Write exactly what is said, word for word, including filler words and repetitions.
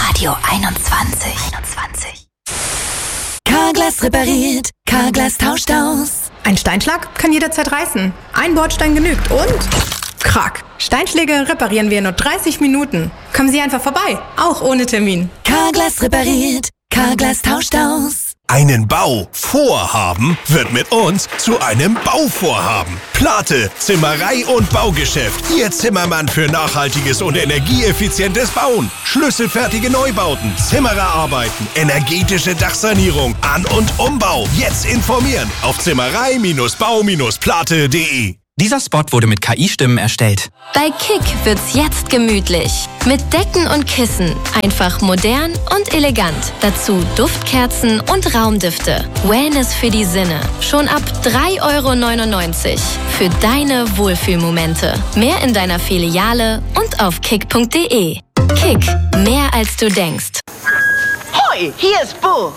Radio einundzwanzig. einundzwanzig. Carglass repariert, Carglass tauscht aus. Ein Steinschlag kann jederzeit reißen. Ein Bordstein genügt und... Krack. Steinschläge reparieren wir in nur dreißig Minuten. Kommen Sie einfach vorbei, auch ohne Termin. Carglass repariert, Carglass tauscht aus. Einen Bau vorhaben wird mit uns zu einem Bauvorhaben. Plate, Zimmerei und Baugeschäft. Ihr Zimmermann für nachhaltiges und energieeffizientes Bauen. Schlüsselfertige Neubauten, Zimmererarbeiten, energetische Dachsanierung, An- und Umbau. Jetzt informieren auf zimmerei Bau Plate punkt de. Dieser Spot wurde mit K I-Stimmen erstellt. Bei Kick wird's jetzt gemütlich. Mit Decken und Kissen. Einfach modern und elegant. Dazu Duftkerzen und Raumdüfte. Wellness für die Sinne. Schon ab drei Euro neunundneunzig. Für deine Wohlfühlmomente. Mehr in deiner Filiale und auf kick punkt de. Kick. Mehr als du denkst. Hoi, hier ist Bo.